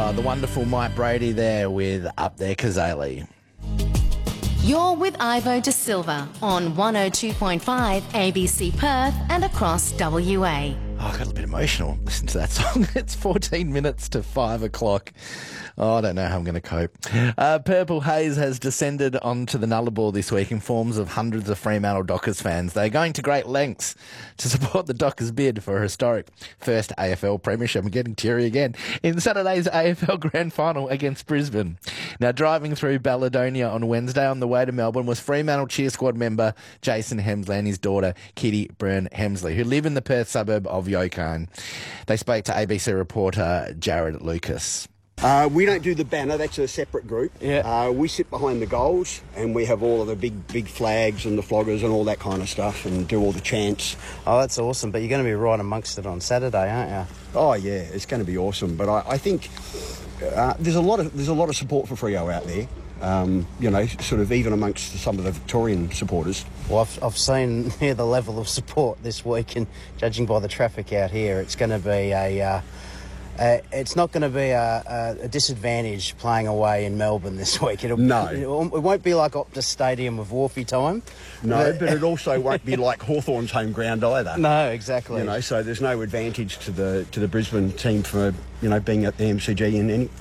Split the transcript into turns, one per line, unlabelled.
The wonderful Mike Brady there with Up There Kazali.
You're with Ivo De Silva on 102.5 ABC Perth and across WA.
Oh, I got a bit emotional. Listen to that song. It's 14 minutes to 5 o'clock. Oh, I don't know how I'm going to cope. Purple haze has descended onto the Nullarbor this week in forms of hundreds of Fremantle Dockers fans. They're going to great lengths to support the Dockers' bid for a historic first AFL premiership. I'm getting teary again. In Saturday's AFL Grand Final against Brisbane. Now, driving through Balladonia on Wednesday on the way to Melbourne was Fremantle Cheer Squad member Jason Hemsley and his daughter Kitty Byrne Hemsley, who live in the Perth suburb of Yokine. They spoke to ABC reporter Jared Lucas.
We don't do the banner, that's a separate group.
Yeah.
We sit behind the goals and we have all of the big flags and the floggers and all that kind of stuff and do all the chants.
Oh, that's awesome, but you're going to be right amongst it on Saturday, aren't you?
Oh yeah, it's going to be awesome, but I think there's a lot of support for Freo out there. You know, sort of even amongst some of the Victorian supporters.
Well, I've seen the level of support this week, and judging by the traffic out here, it's going to be it's not going to be a disadvantage playing away in Melbourne this week. It won't be like Optus Stadium with Wharfie time.
No, but it also won't be like Hawthorn's home ground either.
No, exactly.
You know, so there's no advantage to the Brisbane team for being at the MCG in any